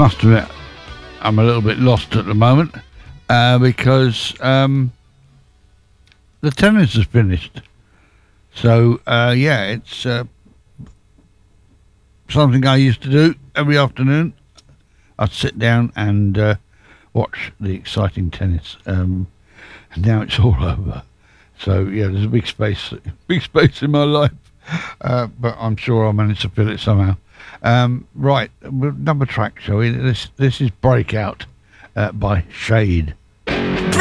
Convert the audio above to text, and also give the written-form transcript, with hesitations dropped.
must admit, I'm a little bit lost at the moment because the tennis has finished. So, yeah, it's something I used to do every afternoon. I'd sit down and watch the exciting tennis. And now it's all over. So, yeah, there's a big space in my life. But I'm sure I'll manage to fill it somehow. Right, number track, shall we? This is Breakout by Shade. Breakout!